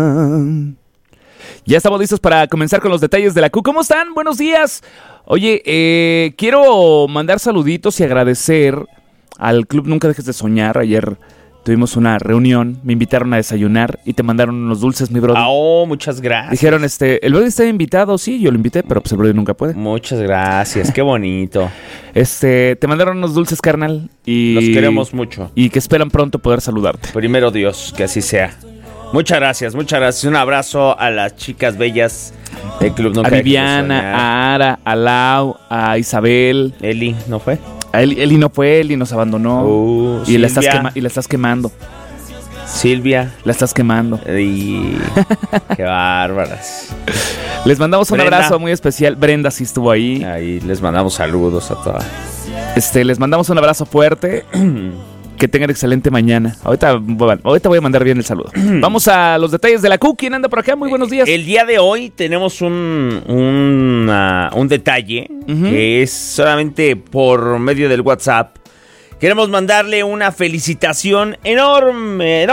Ya estamos listos para comenzar con los detalles de la Q. ¿Cómo están? Buenos días. Oye, quiero mandar saluditos y agradecer al Club Nunca Dejes de Soñar. Ayer tuvimos una reunión, me invitaron a desayunar y te mandaron unos dulces, mi brother. Muchas gracias. Dijeron, el brother está invitado, sí, yo lo invité, pero pues el brother nunca puede. Muchas gracias, qué bonito. Te mandaron unos dulces, carnal, y los queremos mucho. Y que esperan pronto poder saludarte. Primero Dios, que así sea. Muchas gracias, muchas gracias. Un abrazo a las chicas bellas del Club Nunca Dejes de Soñar. A Viviana, a Ara, a Lau, a Isabel. Eli, ¿no fue? Eli no fue, Eli nos abandonó. Y la estás quemando. Silvia. La estás quemando. Y qué bárbaras. Les mandamos un Brenda. abrazo muy especial. Brenda sí estuvo ahí. Ahí les mandamos saludos a todas. Les mandamos un abrazo fuerte. Que tengan excelente mañana. Ahorita voy a mandar bien el saludo. Vamos a los detalles de la Q. ¿Quién anda por acá? Muy buenos días. El día de hoy tenemos un detalle que es solamente por medio del WhatsApp. Queremos mandarle una felicitación enorme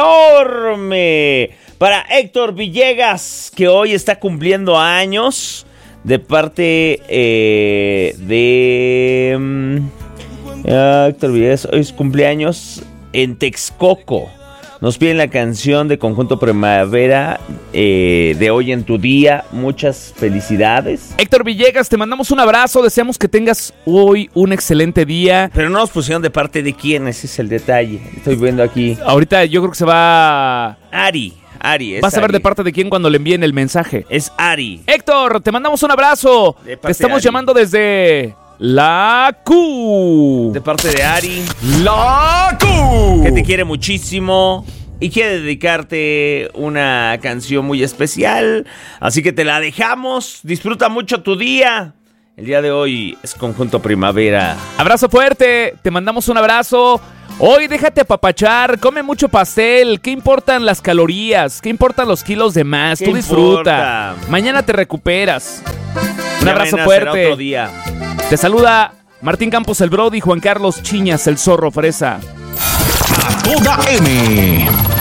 para Héctor Villegas, que hoy está cumpliendo años, de parte de Héctor Villegas. Hoy es cumpleaños en Texcoco. Nos piden la canción de Conjunto Primavera de Hoy en tu Día. Muchas felicidades. Héctor Villegas, te mandamos un abrazo. Deseamos que tengas hoy un excelente día. Pero no nos pusieron de parte de quién, ese es el detalle. Estoy viendo aquí. Ahorita yo creo que se va... Ari. Vas a ver de parte de quién cuando le envíen el mensaje. Es Ari. Héctor, te mandamos un abrazo. Te estamos llamando desde... La Q. De parte de Ari. La Q. Que te quiere muchísimo y quiere dedicarte una canción muy especial. Así que te la dejamos. Disfruta mucho tu día. El día de hoy es Conjunto Primavera. Abrazo fuerte. Te mandamos un abrazo. Hoy déjate apapachar. Come mucho pastel. ¿Qué importan las calorías? ¿Qué importan los kilos de más? Tú disfruta. Mañana te recuperas. Un abrazo fuerte. Será otro día. Te saluda Martín Campos, el Brody, Juan Carlos Chiñas, el Zorro Fresa. A toda M.